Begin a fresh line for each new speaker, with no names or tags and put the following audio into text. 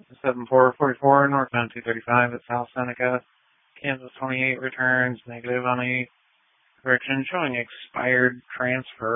7444 northbound 235 at South Seneca. Kansas 28 returns negative on a correction showing expired transfer.